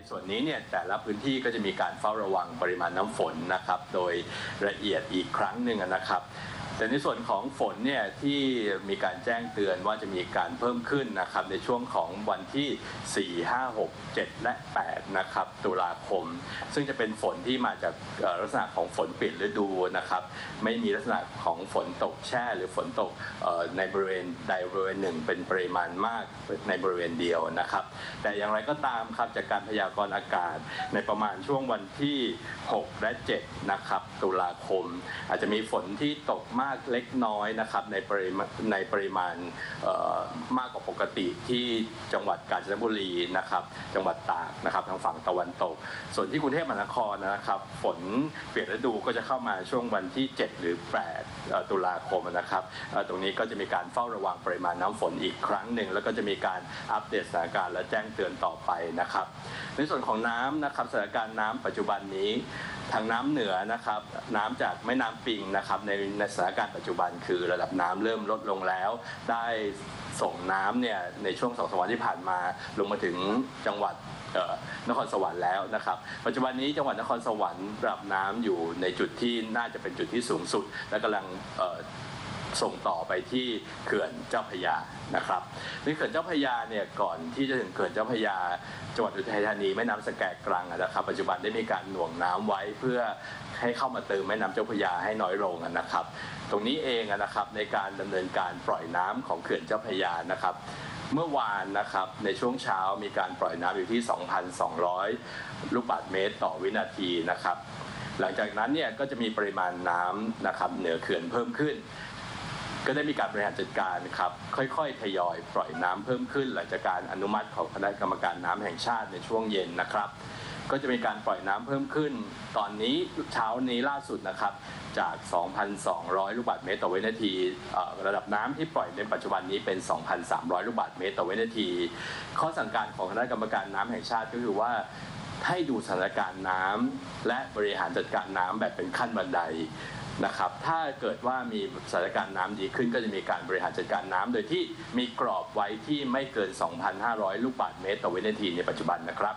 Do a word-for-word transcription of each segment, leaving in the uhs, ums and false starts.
ส่วนนี้เนี่ยแต่ละพื้นที่ก็จะมีการเฝ้าระวังปริมาณน้ำฝนนะครับโดยละเอียดอีกครั้งหนึ่งนะครับแต่ในส่วนของฝนเนี่ยที่มีการแจ้งเตือนว่าจะมีการเพิ่มขึ้นนะครับในช่วงของวันที่สี่ ห้า หก เจ็ดและแปดนะครับตุลาคมซึ่งจะเป็นฝนที่มาจากลักษณะของฝนปิดฤดูนะครับไม่มีลักษณะของฝนตกแช่หรือฝนตกในบริเวณใดบริเวณหนึ่งเป็นปริมาณมากในบริเวณเดียวนะครับแต่อย่างไรก็ตามครับจากการพยากรณ์อากาศในประมาณช่วงวันที่หกและเจ็ดนะครับตุลาคมอาจจะมีฝนที่ตกมากเล็กน้อยนะครับในปริมาณในปริมาณมากกว่าปกติที่จังหวัดกาญจนบุรีนะครับจังหวัดตากนะครับทางฝั่งตะวันตกส่วนที่กรุงเทพมหานครนะครับฝนเปลี่ยนฤดูก็จะเข้ามาช่วงวันที่เจ็ดหรือแปดตุลาคมนะครับตรงนี้ก็จะมีการเฝ้าระวังปริมาณน้ำฝนอีกครั้งหนึ่งแล้วก็จะมีการอัปเดตสถานการณ์และแจ้งเตือนต่อไปนะครับในส่วนของน้ำนะครับสถานการณ์น้ำปัจจุบันนี้ทางน้ำเหนือนะครับน้ำจากแม่น้ำปิงนะครับในในสถานการณ์ปัจจุบันคือระดับน้ำเริ่มลดลงแล้วได้ส่งน้ำเนี่ยในช่วงสองสามวันที่ผ่านมาลงมาถึงจังหวัดนครสวรรค์แล้วนะครับปัจจุบันนี้จังหวัดนครสวรรค์ระดับน้ำอยู่ในจุดที่น่าจะเป็นจุดที่สูงสุดและกำลังส่งต่อไปที่เขื่อนเจ้าพระยานะครับในเขื่อนเจ้าพระยาเนี่ยก่อนที่จะถึงเขื่อนเจ้าพระยาจังหวัดอุทัยธานีแม่น้ำสแกกรังนะครับปัจจุบันได้มีการหน่วงน้ำไว้เพื่อให้เข้ามาเติมแม่น้ำเจ้าพระยาให้น้อยลงนะครับตรงนี้เองนะครับในการดำเนินการปล่อยน้ำของเขื่อนเจ้าพระยานะครับเมื่อวานนะครับในช่วงเช้ามีการปล่อยน้ำอยู่ที่ สองพันสองร้อย ลูกบาศก์เมตรต่อวินาทีนะครับหลังจากนั้นเนี่ยก็จะมีปริมาณน้ำนะครับเหนือเขื่อนเพิ่มขึ้นก็ได้มีการบริหารจัดการครับค่อยๆทยอยปล่อยน้ำเพิ่มขึ้นหลังจากการอนุมัติของคณะกรรมการน้ำแห่งชาติในช่วงเย็นนะครับก็จะมีการปล่อยน้ำเพิ่มขึ้นตอนนี้เช้านี้ล่าสุดนะครับจาก สองพันสองร้อย ลูกบาศก์เมตรต่อวินาทีระดับน้ำที่ปล่อยในปัจจุบันนี้เป็น สองพันสามร้อย ลูกบาศก์เมตรต่อวินาทีข้อสั่งการของคณะกรรมการน้ำแห่งชาติก็คือว่าให้ดูสถานการณ์น้ำและบริหารจัดการน้ำแบบเป็นขั้นบันไดนะครับถ้าเกิดว่ามีสถานการณ์น้ำดีขึ้นก็จะมีการบริหารจัดการน้ำโดยที่มีกรอบไว้ที่ไม่เกิน สองพันห้าร้อย ลูกบาศก์เมตรต่อวินาทีในปัจจุบันนะครับ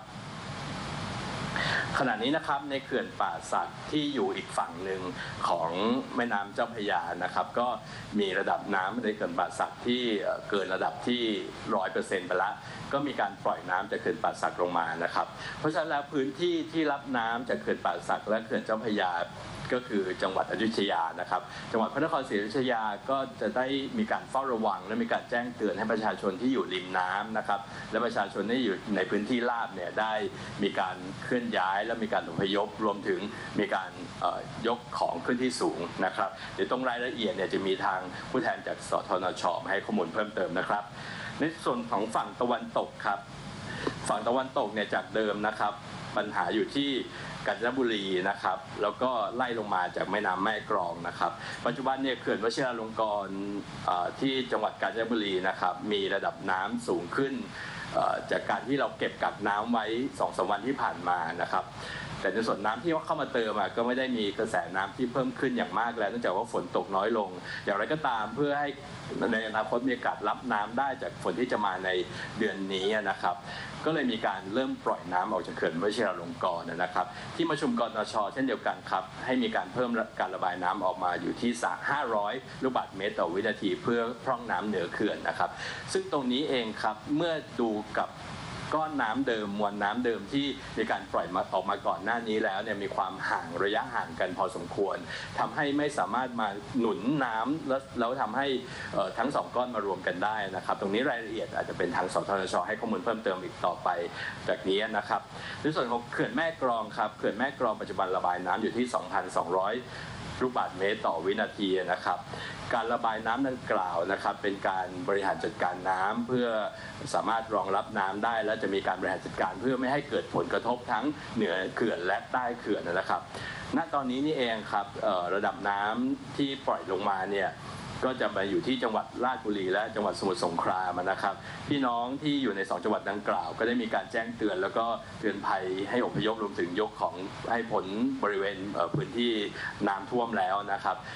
ขณะนี้นะครับในเขื่อนป่าสักที่อยู่อีกฝั่งหนึ่งของแม่น้ำเจ้าพระยานะครับก็มีระดับน้ำในเขื่อนป่าสักที่เกินระดับที่ ร้อยเปอร์เซ็นต์ ไปแล้วก็มีการปล่อยน้ำจากเขื่อนป่าสักลงมานะครับเพราะฉะนั้นแล้วพื้นที่ที่รับน้ำจากเขื่อนป่าสักและเขื่อนเจ้าพระยาก็คือจังหวัดอยุธยานะครับจังหวัดพระนครศรีอยุธยาก็จะได้มีการเฝ้าระวังและมีการแจ้งเตือนให้ประชาชนที่อยู่ริมน้ำนะครับและประชาชนที่อยู่ในพื้นที่ราบเนี่ยได้มีการเคลื่อนย้ายและมีการอพยพรวมถึงมีการยกของขึ้นที่สูงนะครับเดี๋ยวตรงรายละเอียดเนี่ยจะมีทางผู้แทนจากสทนช.ให้ข้อมูลเพิ่มเติมนะครับในส่วนของฝั่งตะวันตกครับฝั่งตะวันตกเนี่ยจากเดิมนะครับปัญหาอยู่ที่กาญจนบุรีนะครับแล้วก็ไล่ลงมาจากแม่น้ำแม่กลองนะครับปัจจุบันเนี่ยเขื่อนวชิราลงกรณ์ที่จังหวัดกาญจนบุรีนะครับมีระดับน้ำสูงขึ้นจากการที่เราเก็บกักน้ำไว้ สองถึงสาม วันที่ผ่านมานะครับแต่ในส่วนน้ำที่เข้ามาเติมก็ไม่ได้มีกระแสน้ำที่เพิ่มขึ้นอย่างมากแล้วเนื่องจากว่าฝนตกน้อยลงอย่างไรก็ตามเพื่อให้ในอนาคตมีโอกาสรับน้ำได้จากฝนที่จะมาในเดือนนี้นะครับก็เลยมีการเริ่มปล่อยน้ำออกจากเขื่อนวชิราลงกรณ์นะครับที่ประชุมกนช.เช่นเดียวกันครับให้มีการเพิ่มการระบายน้ำออกมาอยู่ที่ห้าร้อยลูกบาศก์เมตรต่อวินาทีเพื่อพร่องน้ำเหนือเขื่อนนะครับซึ่งตรงนี้เองครับเมื่อดูกับก้อนน้ำเดิมมวลน้ำเดิมที่มีการปล่อยมาออกมาก่อนหน้านี้แล้วเนี่ยมีความห่างระยะห่างกันพอสมควรทำให้ไม่สามารถมาหนุนน้ำแล้วแล้วทำให้ทั้งสองก้อนมารวมกันได้นะครับตรงนี้รายละเอียดอาจจะเป็นทางสทนช.ให้ข้อมูลเพิ่มเติมอีกต่อไปจากนี้นะครับในส่วนของเขื่อนแม่กลองครับเขื่อนแม่กลองปัจจุบันระบายน้ำอยู่ที่ สองพันสองร้อย ลูกบาศก์เมตรต่อวินาทีนะครับการระบายน้ำดังกล่าวนะครับเป็นการบริหารจัดการน้ำเพื่อสามารถรองรับน้ำได้และจะมีการบริหารจัดการเพื่อไม่ให้เกิดผลกระทบทั้งเหนือเขื่อนและใต้เขื่อนนะครับณตอนนี้นี่เองครับระดับน้ำที่ปล่อยลงมาเนี่ยก็จะไปอยู่ที่จังหวัดราชบุรีและจังหวัดสมุทรสงครามนะครับพี่น้องที่อยู่ในสองจังหวัดดังกล่าวก็ได้มีการแจ้งเตือนแล้วก็เตือนภัยให้อพยพรวมถึงยกของให้พ้นบริเวณพื้นที่น้ำท่วมแล้วนะครับ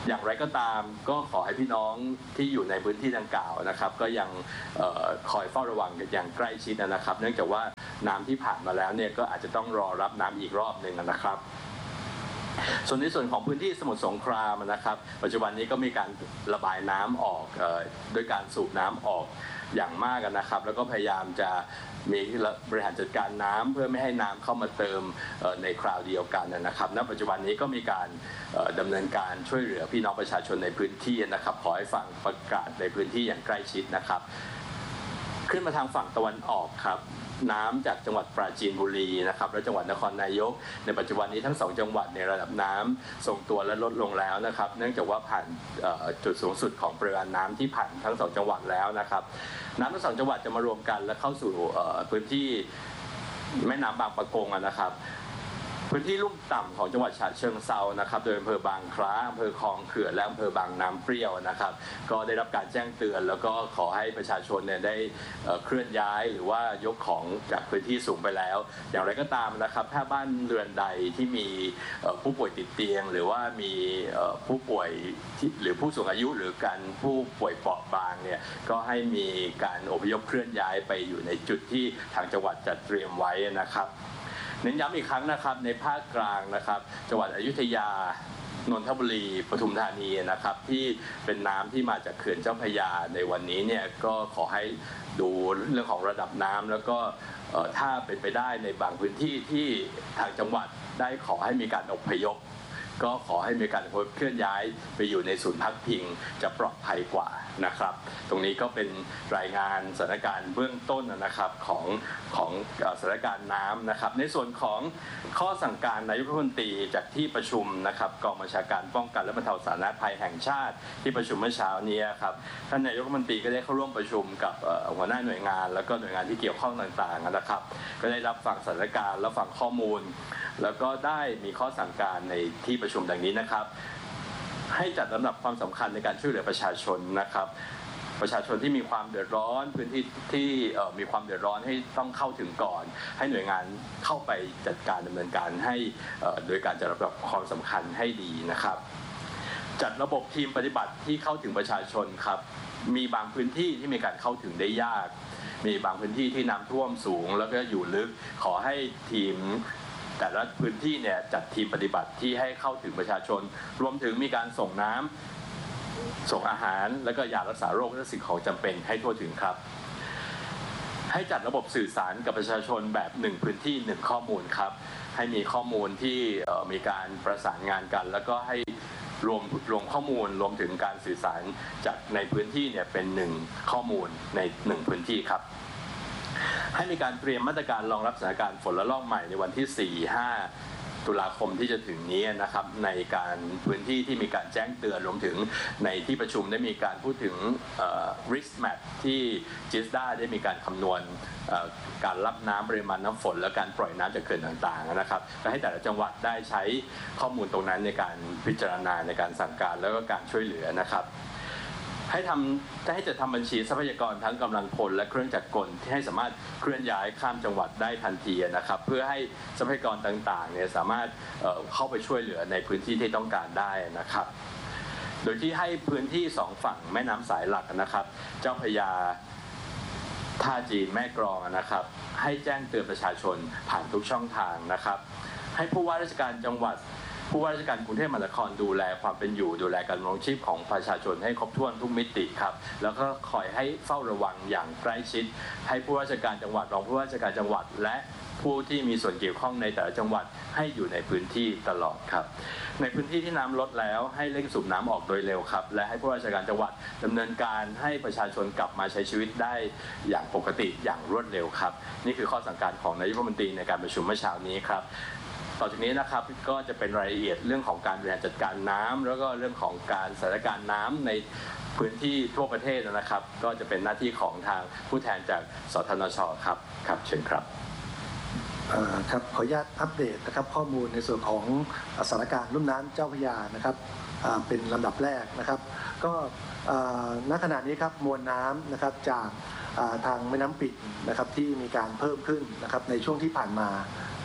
อย่างไรก็ตามก็ขอให้พี่น้องที่อยู่ในพื้นที่ดังกล่าวนะครับก็ยังเอ่อคอยเฝ้าระวังกันอย่างใกล้ชิดนะครับ เนื่องจากว่าน้ำที่ผ่านมาแล้วเนี่ยก็อาจจะต้องรอรับน้ำอีกรอบหนึ่งนะครับ ส่วนในส่วนของพื้นที่สมุทรสงครามนะครับปัจจุบันนี้ก็มีการระบายน้ำออกโดยการสูบน้ำออกอย่างมากนะครับแล้วก็พยายามจะมีบริหารจัดการน้ำเพื่อไม่ให้น้ำเข้ามาเติมในคราวเดียวกันนะครับณปัจจุบันนี้ก็มีการดำเนินการช่วยเหลือพี่น้องประชาชนในพื้นที่นะครับขอให้ฟังประกาศในพื้นที่อย่างใกล้ชิดนะครับขึ้นมาทางฝั่งตะวันออกครับน้ำจากจังหวัดปราจีนบุรีนะครับและจังหวัดนครนายกในปัจจุบันนี้ทั้งสองจังหวัดในระดับน้ำทรงตัวและลดลงแล้วนะครับเนื่องจากว่าผ่านจุดสูงสุดของปริมาณน้ำที่ผ่านทั้งสองจังหวัดแล้วนะครับน้ำทั้งสองจังหวัดจะมารวมกันและเข้าสู่พื้นที่แม่น้ำบางปะกงนะครับพื้นที่ลุ่มต่ำของจังหวัดฉะเชิงเทรานะครับโดยอำเภอบางคล้าอำเภอคลองเขื่อนและอำเภอบางน้ำเปรี้ยวนะครับก็ได้รับการแจ้งเตือนแล้วก็ขอให้ประชาชนเนี่ยได้เคลื่อนย้ายหรือว่ายกของจากพื้นที่สูงไปแล้วอย่างไรก็ตามนะครับถ้าบ้านเรือนใดที่มีผู้ป่วยติดเตียงหรือว่ามีผู้ป่วยหรือผู้สูงอายุหรือการผู้ป่วยเปราะบางเนี่ยก็ให้มีการอพยพเคลื่อนย้ายไปอยู่ในจุดที่ทางจังหวัดจัดเตรียมไว้นะครับเน้นย้ำอีกครั้งนะครับในภาคกลางนะครับจังหวัดอยุธยานนทบุรีปทุมธานีนะครับที่เป็นน้ำที่มาจากเขื่อนเจ้าพระยาในวันนี้เนี่ยก็ขอให้ดูเรื่องของระดับน้ำแล้วก็ถ้าเป็นไปได้ในบางพื้นที่ที่ทางจังหวัดได้ขอให้มีการอพยพก็ขอให้มีการเคลื่อนย้ายไปอยู่ในศูนย์พักพิงจะปลอดภัยกว่านะครับตรงนี้ก็เป็นรายงานสถานการณ์เบื้องต้นนะครับของของสถานการณ์น้ำนะครับในส่วนของข้อสั่งการนายกรัฐมนตรีจากที่ประชุมนะครับกองบัญชาการป้องกันและบรรเทาสาธารณภัยแห่งชาติที่ประชุมเมื่อเช้านี้ครับท่านนายกรัฐมนตรีก็ได้เข้าร่วมประชุมกับหัวหน้าหน่วยงานแล้วก็หน่วยงานที่เกี่ยวข้องต่างๆนะครับก็ได้รับฟังสถานการณ์และฟังข้อมูลแล้วก็ได้มีข้อสั่งการในที่ประชุมดังนี้นะครับให้จัดลำดับความสำคัญในการช่วยเหลือประชาชนนะครับประชาชนที่มีความเดือดร้อนพื้นที่ที่มีความเดือดร้อนให้ต้องเข้าถึงก่อนให้หน่วยงานเข้าไปจัดการดำเนินการให้โดยการจัดลำดับความสำคัญให้ดีนะครับจัดระบบทีมปฏิบัติที่เข้าถึงประชาชนครับมีบางพื้นที่ที่มีการเข้าถึงได้ยากมีบางพื้นที่ที่น้ำท่วมสูงแล้วก็อยู่ลึกขอให้ทีมแต่ละพื้นที่เนี่ยจัดทีมปฏิบัติที่ให้เข้าถึงประชาชนรวมถึงมีการส่งน้ำส่งอาหารแล้วก็ยารักษาโรคและสิ่งของจำเป็นให้ทั่วถึงครับให้จัดระบบสื่อสารกับประชาชนแบบหนึ่งพื้นที่หนึ่งข้อมูลครับให้มีข้อมูลที่มีการประสานงานกันแล้วก็ให้รวมรวมข้อมูลรวมถึงการสื่อสารจากในพื้นที่เนี่ยเป็นหนึ่งข้อมูลในหนึ่งพื้นที่ครับให้มีการเตรียมมาตรการรองรับสถานการณ์ฝนระลอกใหม่ในวันที่ สี่ ห้า ตุลาคมที่จะถึงนี้นะครับในการพื้นที่ที่มีการแจ้งเตือนรวมถึงในที่ประชุมได้มีการพูดถึง risk map ที่ จิส ดี เอ ได้มีการคำนวณการรับน้ำปริมาณน้ำฝนและการปล่อยน้ำจากเขื่อนต่างๆนะครับและให้แต่ละจังหวัดได้ใช้ข้อมูลตรงนั้นในการพิจารณาในการสั่งการแล้วก็การช่วยเหลือนะครับให้ทำให้จะทำบัญชีทรัพยากรทั้งกำลังพลและเครื่องจักรกลที่ให้สามารถเคลื่อนย้ายข้ามจังหวัดได้ทันทีนะครับเพื่อให้ทรัพยากรต่างๆเนี่ยสามารถเข้าไปช่วยเหลือในพื้นที่ที่ต้องการได้นะครับโดยที่ให้พื้นที่สองฝั่งแม่น้ำสายหลักนะครับเจ้าพระยาท่าจีนแม่กลองนะครับให้แจ้งเตือนประชาชนผ่านทุกช่องทางนะครับให้ผู้ว่าราชการจังหวัดผู้ว่าราชการกรุงเทพมหานครดูแลความเป็นอยู่ดูแลการดำรงชีพของประชาชนให้ครบถ้วนทุกมิติครับแล้วก็คอยให้เฝ้าระวังอย่างใกล้ชิดให้ผู้ว่าราชการจังหวัดรองผู้ว่าราชการจังหวัดและผู้ที่มีส่วนเกี่ยวข้องในแต่ละจังหวัดให้อยู่ในพื้นที่ตลอดครับในพื้นที่ที่น้ำลดแล้วให้เร่งสูบน้ำออกโดยเร็วครับและให้ผู้ว่าราชการจังหวัดดำเนินการให้ประชาชนกลับมาใช้ชีวิตได้อย่างปกติอย่างรวดเร็วครับนี่คือข้อสั่งการของนายกรัฐมนตรีในการประชุมเมื่อเช้านี้ครับต่อจากนี้นะครับก็จะเป็นรายละเอียดเรื่องของการบริหารจัดการน้ำแล้วก็เรื่องของการสถานการณ์น้ำในพื้นที่ทั่วประเทศนะครับก็จะเป็นหน้าที่ของทางผู้แทนจากสทนช.ครับครับเชิญครับครับขออนุญาตอัปเดตนะครับข้อมูลในส่วนของสถานการณ์ลุ่มน้ำเจ้าพระยานะครับเป็นลำดับแรกนะครับก็ณขณะนี้ครับมวลน้ำนะครับจากทางแม่น้ำปิ่นนะครับที่มีการเพิ่มขึ้นนะครับในช่วงที่ผ่านมา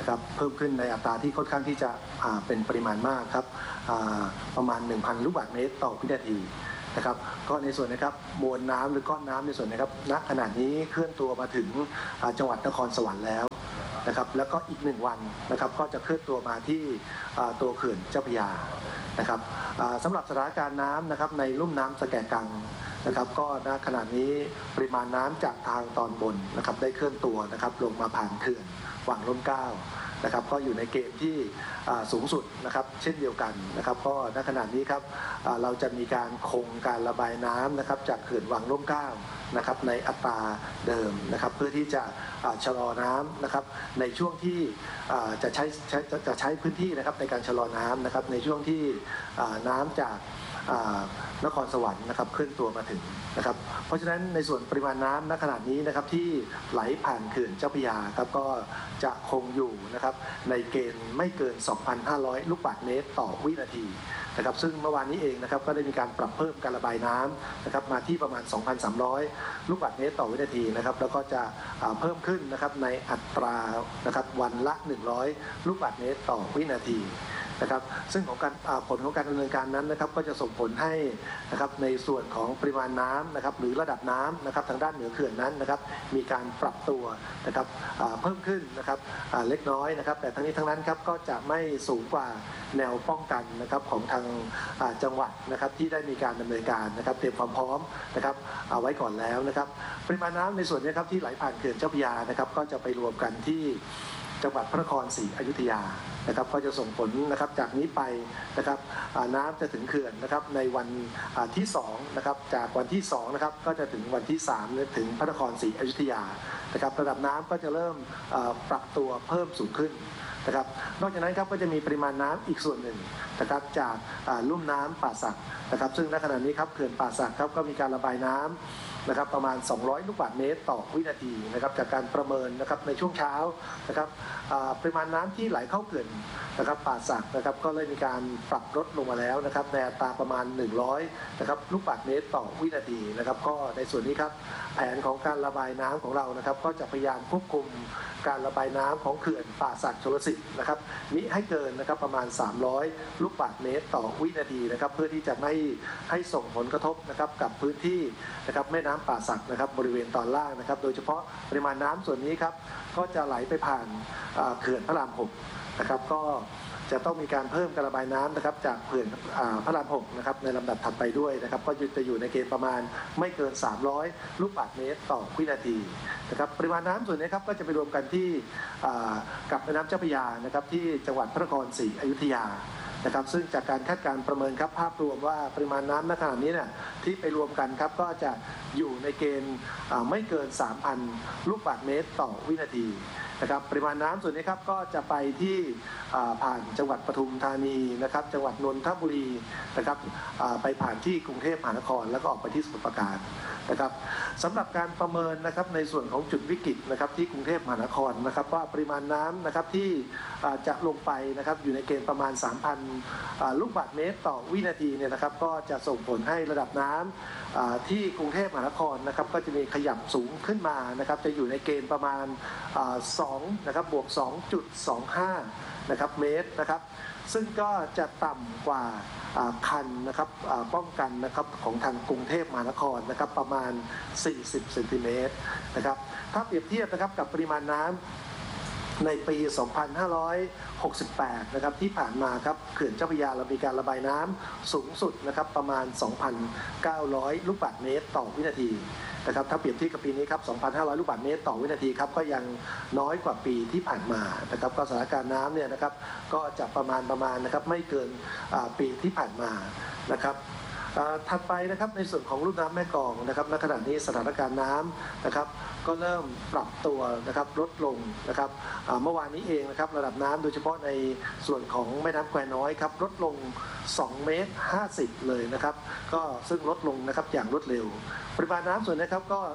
นะครับเพิ่มขึ้นในอัตราที่ค่อนข้างที่จะเป็นปริมาณมากครับประมาณ หนึ่งพัน ลูกบาศก์เมตรต่อวินาทีนะครับก็ในส่วนนะครับมวลน้ำหรือก้อนน้ำในส่วนนะครับณขณะนี้เคลื่อนตัวมาถึงจังหวัดนครสวรรค์แล้วนะครับแล้วก็อีกหนึ่งวันนะครับก็จะเคลื่อนตัวมาที่ตัวเขื่อนเจ้าพระยานะครับสำหรับสถานการณ์น้ำนะครับในลุ่มน้ำสะแกกังนะครับก็ณขณะนี้ปริมาณน้ำจากทางตอนบนนะครับได้เคลื่อนตัวนะครับลงมาผ่านเขื่อนวังร่มเกล้านะครับก็อยู่ในเกณฑ์ที่สูงสุดนะครับเช่นเดียวกันนะครับก็ณขณะนี้ครับเราจะมีการคงการระบายน้ำนะครับจากเขื่อนวังร่มเกล้านะครับในอัตราเดิมนะครับเพื่อที่จะชะลอน้ำนะครับในช่วงที่จะใช้จะใช้พื้นที่นะครับในการชะลอน้ำนะครับในช่วงที่น้ำจากนครสวรรค์นะครับเคลื่อนตัวมาถึงนะครับเพราะฉะนั้นในส่วนปริมาณน้ำณขณะนี้นะครับที่ไหลผ่านเขื่อนเจ้าพระยาครับก็จะคงอยู่นะครับในเกณฑ์ไม่เกิน สองพันห้าร้อย ลูกบาศก์เมตรต่อวินาทีนะครับซึ่งเมื่อวานนี้เองนะครับก็ได้มีการปรับเพิ่มการระบายน้ำนะครับมาที่ประมาณ สองพันสามร้อย ลูกบาศก์เมตรต่อวินาทีนะครับแล้วก็จะเพิ่มขึ้นนะครับในอัตรานะครับวันละหนึ่งร้อยลูกบาศก์เมตรต่อวินาทีนะครับซึ่งของการผลของการดำเนินการนั้นนะครับก็จะส่งผลให้นะครับในส่วนของปริมาณน้ำนะครับหรือระดับน้ำนะครับทางด้านเหนือเขื่อนนั้นนะครับมีการปรับตัวนะครับเพิ่มขึ้นนะครับเล็กน้อยนะครับแต่ทั้งนี้ทั้งนั้นครับก็จะไม่สูงกว่าแนวป้องกันนะครับของทางจังหวัดนะครับที่ได้มีการดำเนินการนะครับเตรียมความพร้อมนะครับเอาไว้ก่อนแล้วนะครับปริมาณน้ำในส่วนนี้ครับที่ไหลผ่านเขื่อนเจ้าพระยานะครับก็จะไปรวมกันที่จังหวัดพระนครศรีอยุธยานะครับก็จะส่งผลนะครับจากนี้ไปนะครับน้ำจะถึงเขื่อนนะครับในวันที่สองนะครับจากวันที่สองนะครับก็จะถึงวันที่สามถึงพระนครศรีอยุธยานะครับระดับน้ำก็จะเริ่มปรับตัวเพิ่มสูงขึ้นนะครับนอกจากนั้นครับก็จะมีปริมาณน้ำอีกส่วนหนึ่งนะครับจากลุ่มน้ำป่าสักนะครับซึ่งณขณะนี้ครับเขื่อนป่าสักครับก็มีการระบายน้ำนะครับประมาณสองร้อยลูกบาศก์เมตรต่อวินาทีนะครับจากการประเมินนะครับในช่วงเช้านะครับปริมาณน้ำที่ไหลเข้าเขื่อนนะครับป่าสักนะครับก็เลยมีการปรับลดลงมาแล้วนะครับในอัตราประมาณหนึ่งร้อยนะครับลูกบาศก์เมตรต่อวินาทีนะครับก็ในส่วนนี้ครับแผนของการระบายน้ำของเรานะครับก็จะพยายามควบคุมการระบายน้ำของเขื่อนป่าสักชลสิทธิ์นะครับมิให้เกินนะครับประมาณสามร้อยลูกบาศก์เมตรต่อวินาทีนะครับเพื่อที่จะไม่ให้ส่งผลกระทบนะครับกับพื้นที่นะครับแม่น้ำป่าสักนะครับบริเวณตอนล่างนะครับโดยเฉพาะปริมาณน้ำส่วนนี้ครับก็จะไหลไปผ่านเขื่อนพระรามหกนะครับก็จะต้องมีการเพิ่มการระบายน้ำนะครับจากเขื่อนพระรามหกนะครับในลำดับถัดไปด้วยนะครับก็จะอยู่ในเกณฑ์ประมาณไม่เกินสามร้อยลูกบาศก์เมตรต่อวินาทีนะครับปริมาณน้ำส่วนนี้ครับก็จะไปรวมกันที่กับแม่น้ำเจ้าพระยานะครับที่จังหวัดพระนครศรีอยุธยานะครับซึ่งจากการคาดการณ์ประเมินครับภาพรวมว่าปริมาณน้ำณขณะนี้เนี่ยที่ไปรวมกันครับก็จะอยู่ในเกณฑ์ไม่เกิน สามพัน ลูกบาศก์เมตรต่อวินาทีนะครับปริมาณน้ำส่วนนี้ครับก็จะไปที่ผ่านจังหวัดปทุมธานีนะครับจังหวัดนนทบุรีนะครับไปผ่านที่กรุงเทพมหานครแล้วก็ออกไปที่สมุทรปราการนะครับสำหรับการประเมินนะครับในส่วนของจุดวิกฤตนะครับที่กรุงเทพมหานครนะครับว่าปริมาณน้ำนะครับที่จะลงไปนะครับอยู่ในเกณฑ์ประมาณ สามพัน ลูกบาศก์เมตรต่อวินาทีเนี่ยนะครับก็จะส่งผลให้ระดับน้ำที่กรุงเทพมหานครนะครับก็จะมีขยับสูงขึ้นมานะครับจะอยู่ในเกณฑ์ประมาณสองนะครับบวก สองจุดสองห้า นะครับเมตรนะครับซึ่งก็จะต่ำกว่าคันนะครับป้องกันนะครับของทางกรุงเทพมหานครนะครับประมาณสี่สิบเซนติเมตรนะครับถ้าเปรียบเทียบนะครับกับปริมาณน้ำในปี สองพันห้าร้อยหกสิบแปด นะครับที่ผ่านมาครับเขื่อนเจ้าพระยาเรามีการระบายน้ำสูงสุดนะครับประมาณ สองพันเก้าร้อย ลูกบาศก์เมตรต่อวินาทีนะครับถ้าเปรียบเทียบกับปีนี้ครับ สองพันห้าร้อย ลูกบาศก์เมตรต่อวินาทีครับก็ยังน้อยกว่าปีที่ผ่านมานะครับก็สถานการณ์น้ำเนี่ยนะครับก็จะประมาณประมาณนะครับไม่เกินปีที่ผ่านมานะครับถัดไปนะครับในส่วนของลุ่มน้ำแม่กลองนะครับณขณะนี้สถานการณ์น้ำนะครับก็เริ่มปรับตัวนะครับลดลงนะครับเมื่อวานนี้เองนะครับระดับน้ำโดยเฉพาะในส่วนของแม่น้ำแควน้อยครับลดลงสองเมตรห้าสิบเลยนะครับก็ซึ่งลดลงนะครับอย่างรวดเร็วปริมาณน้ำส่วนนี้ครับก็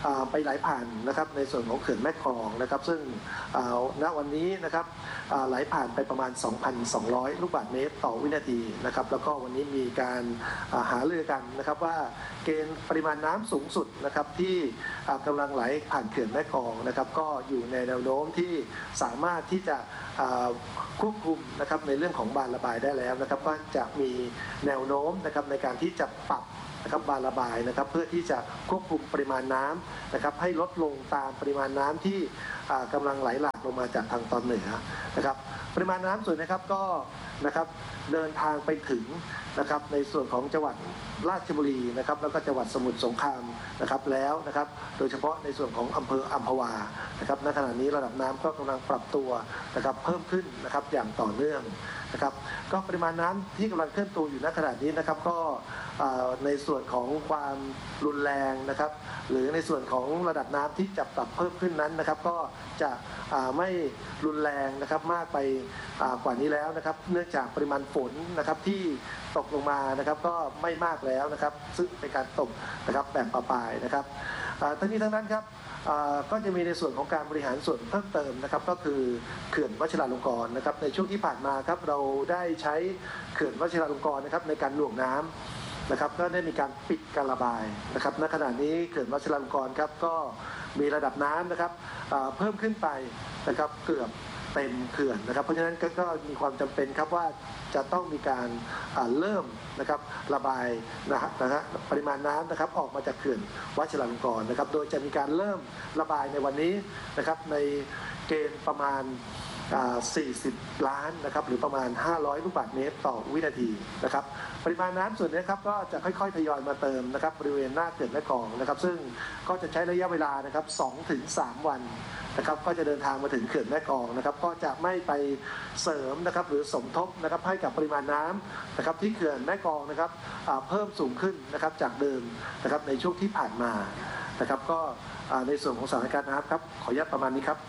ไปไหลผ่านนะครับในส่วนของเขื่อนแม่กลองนะครับซึ่งณวันนี้นะครับไหลผ่านไปประมาณ สองพันสองร้อย ลูกบาศก์เมตรต่อวินาทีนะครับแล้วก็วันนี้มีการหารือกันนะครับว่าเกณฑ์ปริมาณน้ำสูงสุดนะครับที่กำลังไหลผ่านเขื่อนแม่กลองนะครับก็อยู่ในแนวโน้มที่สามารถที่จะควบคุมนะครับในเรื่องของบานระบายได้แล้วนะครับก็จะมีแนวโน้มนะครับในการที่จะปรับนะครับบานระบายนะครับเพื่อที่จะควบคุมปริมาณน้ำนะครับให้ลดลงตามปริมาณน้ำที่กำลังไหลหลากลงมาจากทางตอนเหนือนะครับปริมาณน้ำส่วนนะครับก็นะครับเดินทางไปถึงนะครับในส่วนของจังหวัดราชบุรีนะครับแล้วก็จังหวัดสมุทรสงครามนะครับแล้วนะครับโดยเฉพาะในส่วนของอำเภออัมพวานะครับณขณะนี้ระดับน้ำก็กำลังปรับตัวนะครับเพิ่มขึ้นนะครับอย่างต่อเนื่องนะครับก็ปริมาณน้ำที่กำลังเคลื่อนตัวอยู่ณขณะนี้นะครับก็ในส่วนของความรุนแรงนะครับหรือในส่วนของระดับน้ำที่จะปรับเพิ่มขึ้นนั้นนะครับก็จะไม่รุนแรงนะครับมากไปกว่านี้แล้วนะครับเนื่องจากปริมาณฝนนะครับที่ตกลงมานะครับก็ไม่มากแล้วนะครับซึ่งเป็นการตกนะครับแบบปลายๆนะครับทั้งนี้ทั้งนั้นครับก็จะมีในส่วนของการบริหารส่วนเพิ่มเติมนะครับก็คือเขื่อนวชิราลงกรณ์นะครับในช่วงที่ผ่านมาครับเราได้ใช้เขื่อนวชิราลงกรณ์นะครับในการหน่วงน้ำนะครับก็ได้มีการปิดการระบายนะครับณขณะนี้เขื่อนวชิราลงกรณ์ครับก็มีระดับน้ำนะครับเพิ่มขึ้นไปนะครับเกือบเต็มเขื่อนนะครับเพราะฉะนั้นก็มีความจำเป็นครับว่าจะต้องมีการเริ่มนะครับระบายนะฮะนะฮะปริมาณน้ำนะครับออกมาจากเขื่อนวชิราลงกรณ์นะครับโดยจะมีการเริ่มระบายในวันนี้นะครับในเกณฑ์ประมาณสี่สิบล้านนะครับหรือประมาณห้าร้อยลูกบาศก์เมตรต่อวินาทีนะครับปริมาณน้ำส่วนนี้ครับก็จะค่อยๆทยอยมาเติมนะครับบริเวณหน้าเขื่อนแม่กลองนะครับซึ่งก็จะใช้ระยะเวลานะครับ สองถึงสาม วันนะครับก็จะเดินทางมาถึงเขื่อนแม่กลองนะครับก็จะไม่ไปเสริมนะครับหรือสมทบนะครับให้กับปริมาณน้ำนะครับที่เขื่อนแม่กลองนะครับเพิ่มสูงขึ้นนะครับจากเดิมนะครับในช่วงที่ผ่านมานะครับก็ในส่วนของสถานการณ์น้ำครับขออนุญาตประมาณนี้ครับ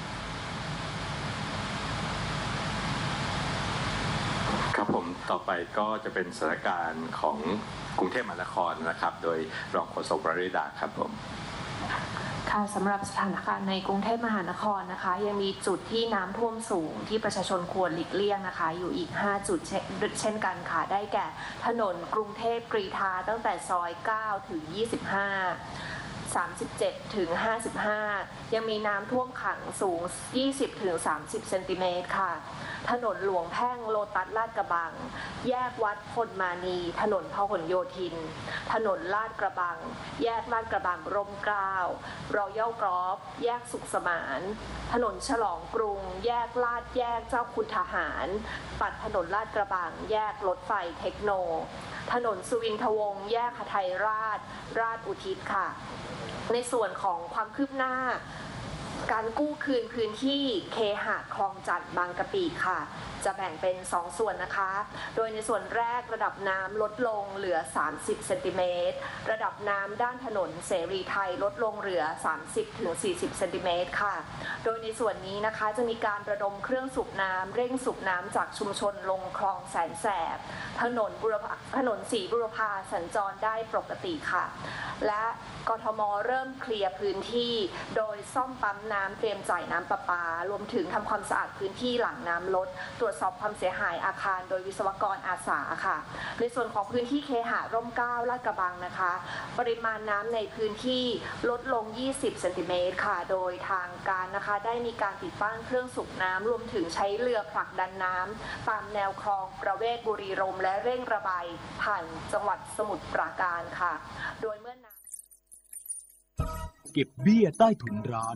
ครับผมต่อไปก็จะเป็นสถานการณ์ของกรุงเทพมหานครนะครับโดยรองโฆษกวริดาครับผมค่ะสำหรับสถานการณ์ในกรุงเทพมหานครนะคะยังมีจุดที่น้ำท่วมสูงที่ประชาชนควรหลีกเลี่ยงนะคะอยู่อีกห้าจุดเช่นกันค่ะได้แก่ถนนกรุงเทพกรีฑาตั้งแต่ซอยเก้าถึงยี่สิบห้า สามสิบเจ็ดถึงห้าสิบห้ายังมีน้ำท่วมขังสูงยี่สิบถึงสามสิบเซนติเมตรค่ะถนนหลวงแพ่งโลตัสลาดกระบังแยกวัดพลมานีถนนพหลโยธินถนนลาดกระบังแยกลาดกระบังร่มเกล้ารอยัลกรอฟแยกสุขสมานถนนฉลองกรุงแยกลาดแยกเจ้าคุณทหารตัดถนนลาดกระบังแยกรถไฟเทคโนถนนสุวินทวงศ์แยกหทัยราชราชอุทิศค่ะในส่วนของความคืบหน้าการกู้คืนพื้นที่เคหะคลองจันทน์บางกะปิค่ะจะแบ่งเป็นสองส่วนนะคะโดยในส่วนแรกระดับน้ำลดลงเหลือสามสิบเซนติเมตรระดับน้ำด้านถนนเสรีไทยลดลงเหลือ สามสิบถึงสี่สิบเซนติเมตรค่ะโดยในส่วนนี้นะคะจะมีการระดมเครื่องสูบน้ำเร่งสูบน้ำจากชุมชนลงคลองแสนแสบถนนบุรพาถนนศรีบุรพาสัญจรได้ปกติค่ะและกทม.เริ่มเคลียร์พื้นที่โดยซ่อมปั๊มน้ำเตรียมจ่ายน้ำประปารวมถึงทำความสะอาดพื้นที่หลังน้ำลดตรวจสอบความเสียหายอาคารโดยวิศวกรอาสาค่ะในส่วนของพื้นที่เคหะร่มเกล้าลาดกระบังนะคะปริมาณน้ำในพื้นที่ลดลงยี่สิบเซนติเมตรค่ะโดยทางการนะคะได้มีการติดตั้งเครื่องสูบน้ำรวมถึงใช้เรือผลักดันน้ำตามแนวคลองประเวศบุรีรัมย์และเร่งระบายผ่านจังหวัดสมุทรปราการค่ะโดยเมื่อเก็บเบี้ยใต้ถุนร้าน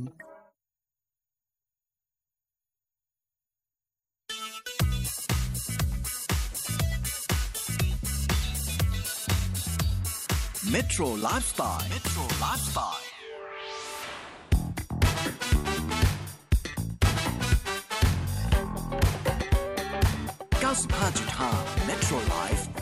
Metro Lifestyle Metro Lifestyle เก้าสิบห้าจุดห้า Metro Life